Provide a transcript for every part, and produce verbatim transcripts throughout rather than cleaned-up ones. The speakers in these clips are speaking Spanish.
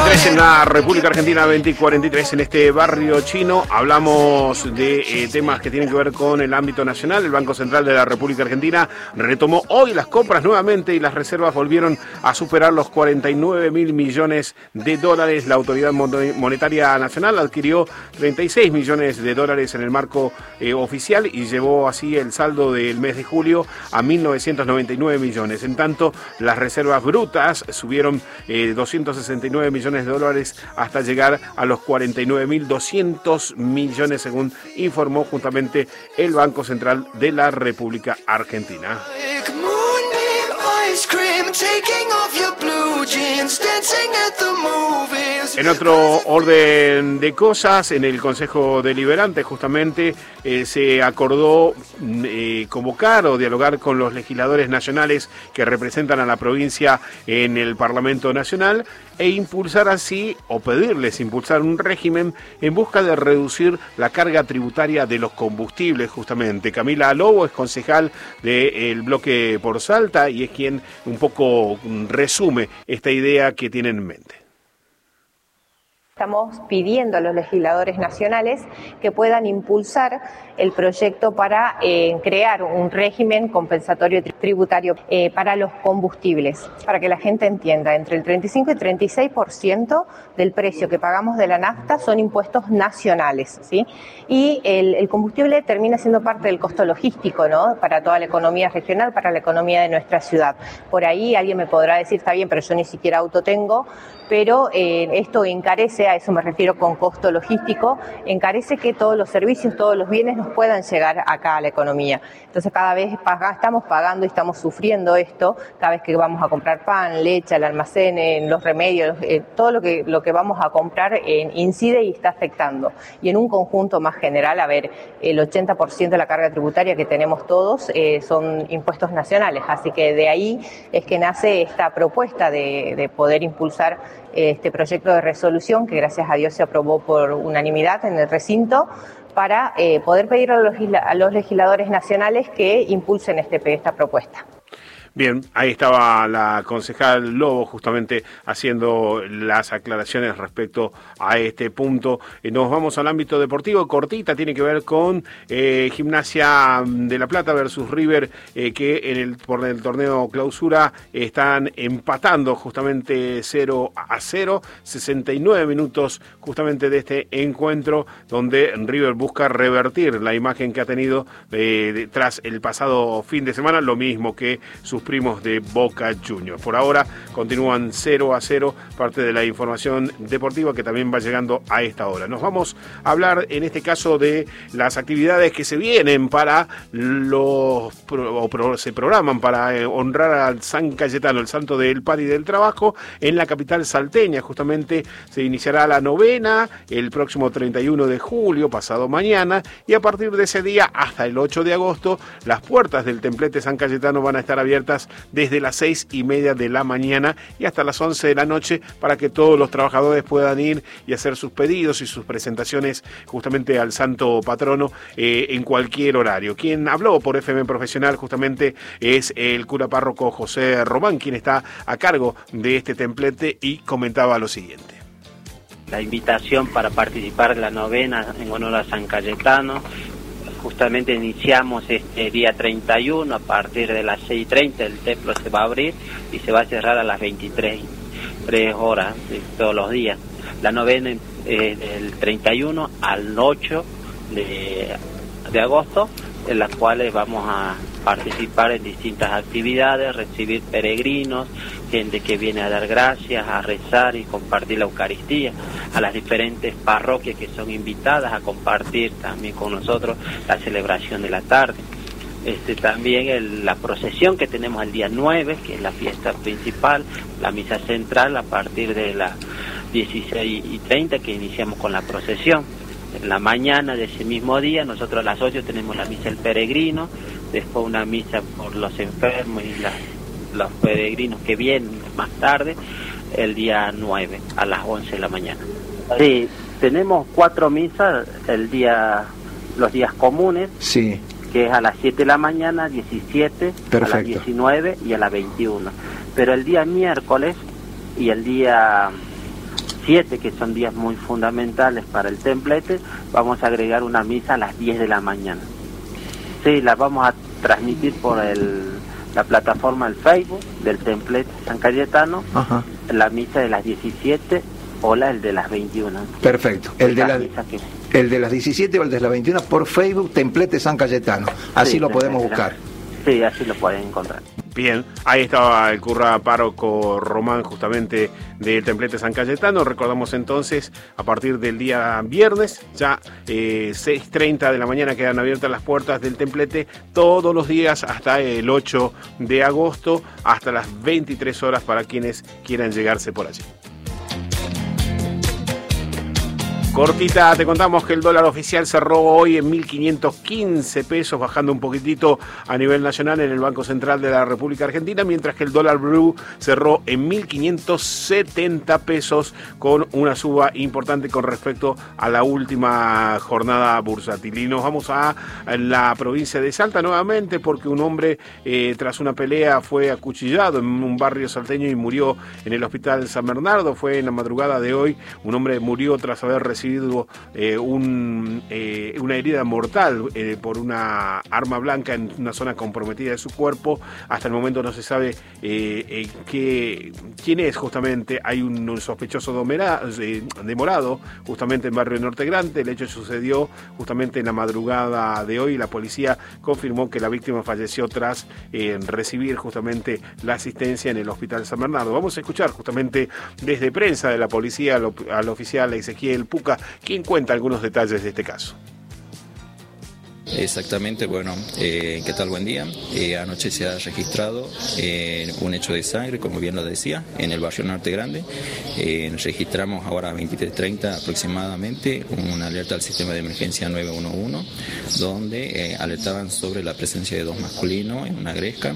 cuarenta y tres en la República Argentina, veinte y cuarenta y tres en este barrio chino. Hablamos de eh, temas que tienen que ver con el ámbito nacional. El Banco Central de la República Argentina retomó hoy las compras nuevamente y las reservas volvieron a superar los cuarenta y nueve mil millones de dólares. La Autoridad Monetaria Nacional adquirió treinta y seis millones de dólares en el marco eh, oficial y llevó así el saldo del mes de julio a mil novecientos noventa y nueve millones. En tanto, las reservas brutas subieron eh, doscientos sesenta y nueve millones de dólares hasta llegar a los cuarenta y nueve mil doscientos millones, según informó justamente el Banco Central de la República Argentina. En otro orden de cosas, en el Consejo Deliberante justamente eh, se acordó eh, convocar o dialogar con los legisladores nacionales que representan a la provincia en el Parlamento Nacional e impulsar así, o pedirles impulsar un régimen en busca de reducir la carga tributaria de los combustibles justamente. Camila Lobo es concejal del bloque por Salta y es quien un poco resume esta idea que tienen en mente. Estamos pidiendo a los legisladores nacionales que puedan impulsar el proyecto para eh, crear un régimen compensatorio tributario eh, para los combustibles, para que la gente entienda, entre el treinta y cinco y treinta y seis por ciento del precio que pagamos de la nafta son impuestos nacionales, ¿sí? Y el, el combustible termina siendo parte del costo logístico, ¿no? Para toda la economía regional, para la economía de nuestra ciudad. Por ahí alguien me podrá decir, está bien, pero yo ni siquiera auto tengo, pero eh, esto encarece, a eso me refiero con costo logístico, encarece que todos los servicios, todos los bienes nos puedan llegar acá a la economía. Entonces cada vez paga, estamos pagando y estamos sufriendo esto, cada vez que vamos a comprar pan, leche, al almacén, en los remedios, eh, todo lo que, lo que vamos a comprar eh, incide y está afectando. Y en un conjunto más general, a ver, el ochenta por ciento de la carga tributaria que tenemos todos eh, son impuestos nacionales, así que de ahí es que nace esta propuesta de, de poder impulsar este proyecto de resolución que gracias a Dios se aprobó por unanimidad en el recinto para eh, poder pedir a los, a los legisladores nacionales que impulsen este, esta propuesta. Bien, ahí estaba la concejal Lobo justamente haciendo las aclaraciones respecto a este punto. Eh, nos vamos al ámbito deportivo, cortita, tiene que ver con eh, Gimnasia de La Plata versus River, eh, que en el, por el torneo clausura están empatando justamente cero a cero, sesenta y nueve minutos justamente de este encuentro, donde River busca revertir la imagen que ha tenido eh, de, tras el pasado fin de semana, lo mismo que sus primos de Boca Juniors. Por ahora continúan cero a cero, parte de la información deportiva que también va llegando a esta hora. Nos vamos a hablar en este caso de las actividades que se vienen para los, o pro, se programan para eh, honrar al San Cayetano, el santo del pan y del trabajo, en la capital salteña. Justamente se iniciará la novena el próximo treinta y uno de julio, pasado mañana, y a partir de ese día hasta el ocho de agosto, las puertas del templete San Cayetano van a estar abiertas desde las seis y media de la mañana y hasta las once de la noche para que todos los trabajadores puedan ir y hacer sus pedidos y sus presentaciones justamente al santo patrono eh, en cualquier horario. Quien habló por F M Profesional justamente es el cura párroco José Román, quien está a cargo de este templete y comentaba lo siguiente. La invitación para participar en la novena en honor a San Cayetano. Justamente iniciamos este día treinta y uno, a partir de las seis y treinta el templo se va a abrir y se va a cerrar a las veintitrés horas de todos los días. La novena es eh, del treinta y uno al ocho de, de agosto, en las cuales vamos a participar en distintas actividades, recibir peregrinos, gente que viene a dar gracias, a rezar y compartir la Eucaristía, a las diferentes parroquias que son invitadas a compartir también con nosotros la celebración de la tarde. Este, también el, la procesión que tenemos el día nueve, que es la fiesta principal, la misa central a partir de las dieciséis y treinta que iniciamos con la procesión. En la mañana de ese mismo día, nosotros a las ocho tenemos la misa del peregrino, después una misa por los enfermos y la, los peregrinos que vienen más tarde, el día nueve a las once de la mañana. Sí, tenemos cuatro misas el día, los días comunes, sí, que es a las siete de la mañana, diecisiete, perfecto, a las diecinueve y a las veintiuno. Pero el día miércoles y el día diecisiete, que son días muy fundamentales para el templete, vamos a agregar una misa a las diez de la mañana. Sí, la vamos a transmitir por el, la plataforma del Facebook del templete San Cayetano. Ajá. La misa de las diecisiete o la el de las veintiuna. Perfecto. El de, la, que... el de las diecisiete o el de las veintiuna por Facebook, templete San Cayetano. Así sí, lo podemos buscar. Sí, así lo pueden encontrar. Bien, ahí estaba el cura párroco Román justamente del templete San Cayetano. Recordamos entonces, a partir del día viernes, ya eh, seis treinta de la mañana quedan abiertas las puertas del templete todos los días hasta el ocho de agosto, hasta las veintitrés horas para quienes quieran llegarse por allí. Cortita, te contamos que el dólar oficial cerró hoy en mil quinientos quince pesos, bajando un poquitito a nivel nacional en el Banco Central de la República Argentina, mientras que el dólar blue cerró en mil quinientos setenta pesos con una suba importante con respecto a la última jornada bursátil. Y nos vamos a la provincia de Salta nuevamente porque un hombre eh, tras una pelea fue acuchillado en un barrio salteño y murió en el hospital San Bernardo. Fue en la madrugada de hoy, un hombre murió tras haber recibido Eh, un, eh, una herida mortal eh, por una arma blanca en una zona comprometida de su cuerpo. Hasta el momento no se sabe eh, eh, qué, quién es justamente. Hay un, un sospechoso domera, eh, demorado justamente en Barrio Norte Grande. El hecho sucedió justamente en la madrugada de hoy. La policía confirmó que la víctima falleció tras eh, recibir justamente la asistencia en el hospital San Bernardo. Vamos a escuchar justamente desde prensa de la policía al, al oficial Ezequiel Puca, quien cuenta algunos detalles de este caso. Exactamente, bueno, eh, ¿qué tal? Buen día. Eh, anoche se ha registrado eh, un hecho de sangre, como bien lo decía, en el barrio Norte Grande. Eh, registramos ahora a veintitrés treinta aproximadamente una alerta al sistema de emergencia nueve uno uno, donde eh, alertaban sobre la presencia de dos masculinos en una gresca.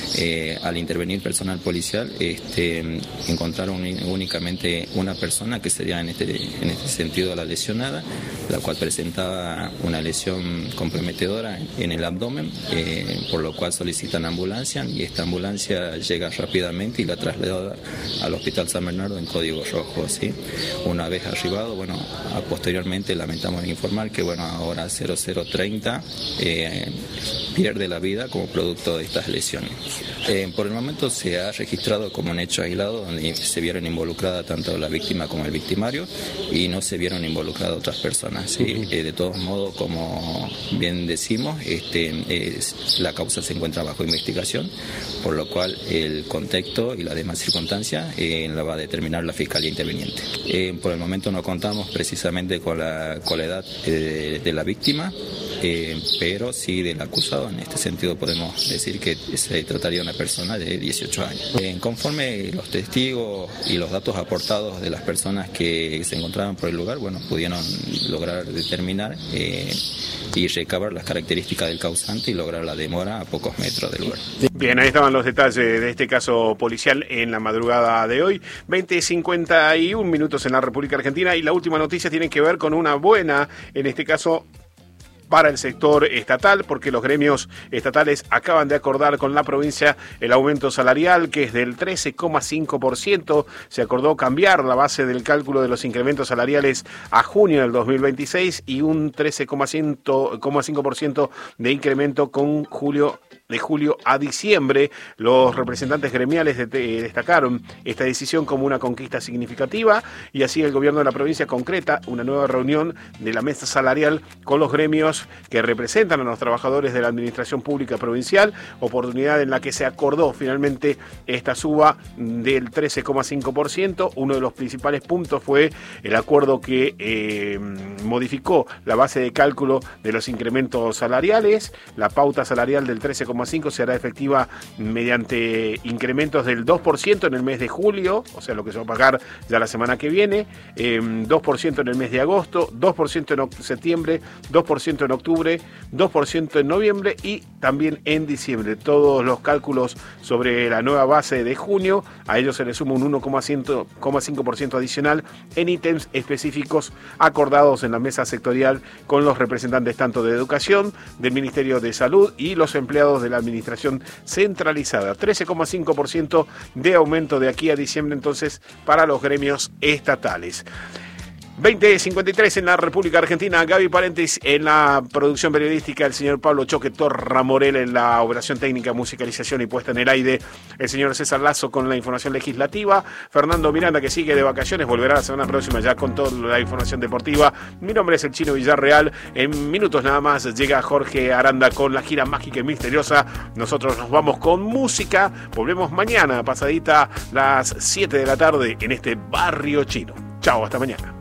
Eh, al intervenir personal policial, este, encontraron únicamente una persona que sería en este, en este sentido la lesionada, la cual presentaba una lesión comprometedora en el abdomen, eh, por lo cual solicitan ambulancia y esta ambulancia llega rápidamente y la traslada al Hospital San Bernardo en código rojo, ¿sí? Una vez arribado, bueno, a posteriormente lamentamos informar que, bueno, ahora cero cero treinta eh, pierde la vida como producto de estas lesiones. Eh, por el momento se ha registrado como un hecho aislado donde se vieron involucradas tanto la víctima como el victimario y no se vieron involucradas otras personas, ¿sí? Uh-huh. Eh, de todos modos, como bien decimos, este, es, la causa se encuentra bajo investigación, por lo cual el contexto y las demás circunstancias eh, la va a determinar la Fiscalía Interveniente. Eh, por el momento no contamos precisamente con la, con la edad de, de la víctima, eh, pero sí del acusado. En este sentido podemos decir que se trataría de una persona de dieciocho años. Eh, conforme los testigos y los datos aportados de las personas que se encontraban por el lugar, bueno, pudieron lograr determinar eh, y recabar las características del causante y lograr la demora a pocos metros del lugar. Bien, ahí estaban los detalles de este caso policial en la madrugada de hoy. veinte cincuenta y uno minutos en la República Argentina y la última noticia tiene que ver con una buena, en este caso para el sector estatal, porque los gremios estatales acaban de acordar con la provincia el aumento salarial, que es del trece coma cinco por ciento. Se acordó cambiar la base del cálculo de los incrementos salariales a junio del dos mil veintiséis y un trece coma cinco por ciento de incremento con julio de julio a diciembre. Los representantes gremiales de, de, destacaron esta decisión como una conquista significativa y así el gobierno de la provincia concreta una nueva reunión de la mesa salarial con los gremios que representan a los trabajadores de la administración pública provincial, oportunidad en la que se acordó finalmente esta suba del trece coma cinco por ciento. Uno de los principales puntos fue el acuerdo que eh, modificó la base de cálculo de los incrementos salariales. La pauta salarial del trece coma cinco por ciento se hará efectiva mediante incrementos del dos por ciento en el mes de julio, o sea, lo que se va a pagar ya la semana que viene, eh, dos por ciento en el mes de agosto, dos por ciento en septiembre, dos por ciento en octubre, dos por ciento en noviembre y también en diciembre. Todos los cálculos sobre la nueva base de junio, a ellos se le suma un uno coma cinco por ciento adicional en ítems específicos acordados en la mesa sectorial con los representantes tanto de Educación, del Ministerio de Salud y los empleados de de la administración centralizada. trece coma cinco por ciento de aumento de aquí a diciembre entonces para los gremios estatales. veinte cincuenta y tres en la República Argentina. Gaby Parentis en la producción periodística, el señor Pablo Choque Torra Morel en la operación técnica, musicalización y puesta en el aire, el señor César Lazo con la información legislativa, Fernando Miranda, que sigue de vacaciones, volverá la semana próxima ya con toda la información deportiva. Mi nombre es el Chino Villarreal. En minutos nada más llega Jorge Aranda con la gira mágica y misteriosa. Nosotros nos vamos con música. Volvemos mañana pasadita las siete de la tarde en este barrio chino. Chao, hasta mañana.